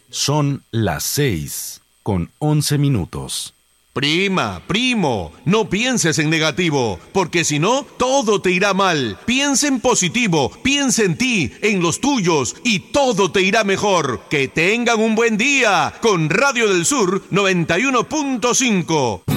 Son las 6:11. Prima, primo, no pienses en negativo, porque si no, todo te irá mal. Piensa en positivo, piensa en ti, en los tuyos, y todo te irá mejor. Que tengan un buen día con Radio del Sur 91.5.